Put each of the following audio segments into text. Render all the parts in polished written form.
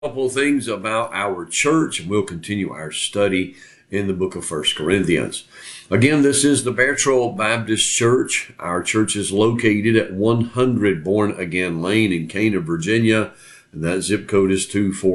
Couple of things about our church, and we'll continue our study in the book of 1 Corinthians. Again, this is the Bertrell Baptist Church. Our church is located at 100 Born Again Lane in Cana, Virginia, and that zip code is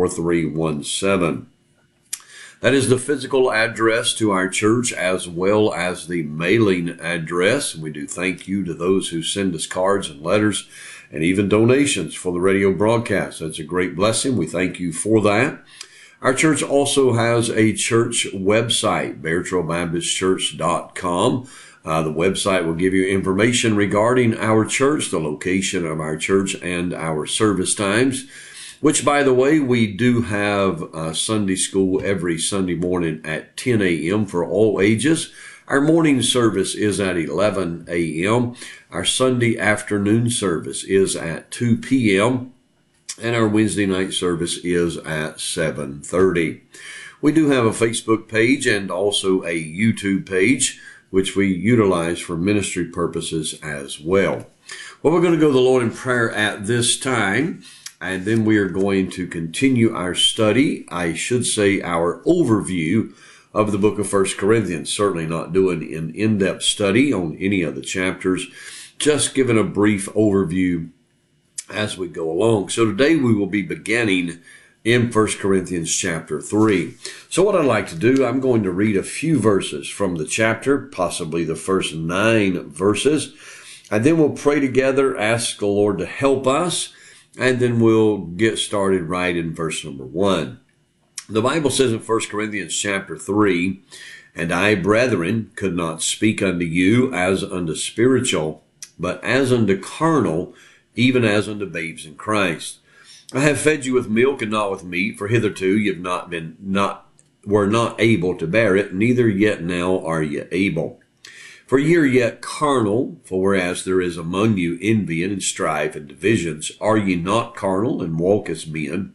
24317. That is the physical address to our church as well as the mailing address. We do thank you to those who send us cards and letters and even donations for the radio broadcast. That's a great blessing. We thank you for that. Our church also has a church website, BertrellBaptistChurch.com. The website will give you information regarding our church, the location of our church, and our service times, which, by the way, we do have Sunday school every Sunday morning at 10 a.m. for all ages. Our morning service is at 11 a.m. Our Sunday afternoon service is at 2 p.m. And our Wednesday night service is at 7:30. We do have a Facebook page and also a YouTube page, which we utilize for ministry purposes as well. Well, we're going to go to the Lord in prayer at this time, and then we are going to continue our study, I should say our overview of the book of 1 Corinthians. Certainly not doing an in-depth study on any of the chapters, just giving a brief overview as we go along. So today we will be beginning in 1 Corinthians chapter 3. So what I'd like to do, I'm going to read a few verses from the chapter, possibly the first 9 verses, and then we'll pray together, ask the Lord to help us, and then we'll get started right in verse number 1. The Bible says in 1 Corinthians chapter 3, "And I, brethren, could not speak unto you as unto spiritual, but as unto carnal, even as unto babes in Christ. I have fed you with milk and not with meat, for hitherto ye were not able to bear it, neither yet now are ye able. For ye are yet carnal, for whereas there is among you envying and strife and divisions, are ye not carnal and walk as men?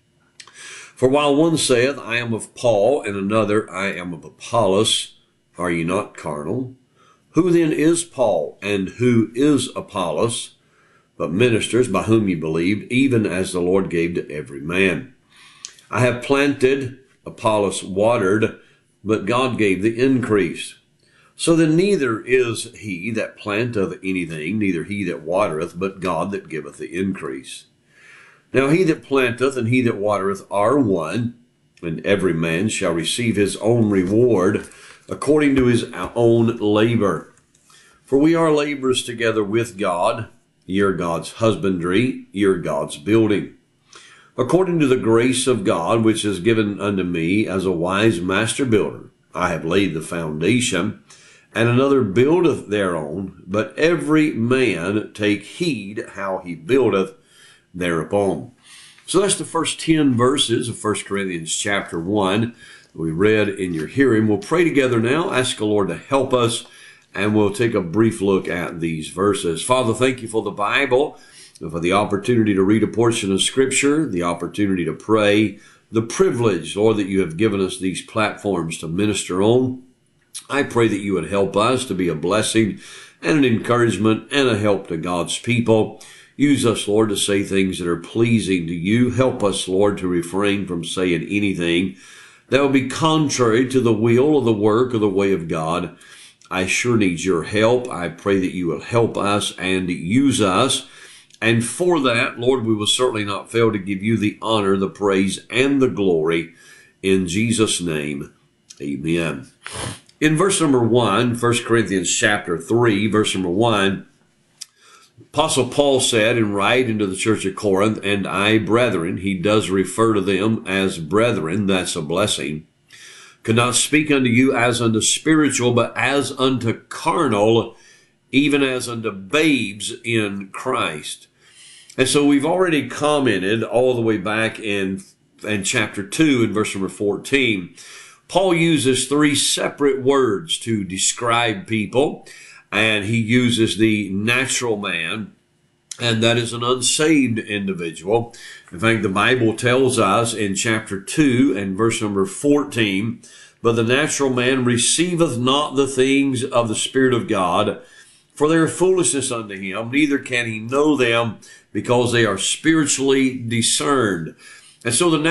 For while one saith, I am of Paul, and another, I am of Apollos, are ye not carnal? Who then is Paul, and who is Apollos? But ministers by whom ye believed, even as the Lord gave to every man. I have planted, Apollos watered, but God gave the increase. So then neither is he that planteth anything, neither he that watereth, but God that giveth the increase. Now he that planteth and he that watereth are one, and every man shall receive his own reward according to his own labor. For we are laborers together with God. Ye are God's husbandry, ye are God's building. According to the grace of God which is given unto me as a wise master builder, I have laid the foundation, and another buildeth thereon, but every man take heed how he buildeth thereupon." So that's the first 10 verses of 1 Corinthians chapter 1 we read in your hearing. We'll pray together now, ask the Lord to help us, and we'll take a brief look at these verses. Father, thank you for the Bible, for the opportunity to read a portion of Scripture, the opportunity to pray, the privilege, Lord, that you have given us these platforms to minister on. I pray that you would help us to be a blessing and an encouragement and a help to God's people. Use us, Lord, to say things that are pleasing to you. Help us, Lord, to refrain from saying anything that will be contrary to the will or the work or the way of God. I sure need your help. I pray that you will help us and use us. And for that, Lord, we will certainly not fail to give you the honor, the praise, and the glory. In Jesus' name, amen. In verse number 1, 1 Corinthians chapter 3, verse number 1, Apostle Paul said in writing to the church of Corinth, "And I, brethren," he does refer to them as brethren, that's a blessing, "could not speak unto you as unto spiritual, but as unto carnal, even as unto babes in Christ." And so we've already commented all the way back in chapter 2 in verse number 14. Paul uses 3 separate words to describe people, and he uses the natural man, and that is an unsaved individual. In fact, the Bible tells us in chapter 2 and verse number 14, "But the natural man receiveth not the things of the Spirit of God, for they are foolishness unto him, neither can he know them, because they are spiritually discerned." And so the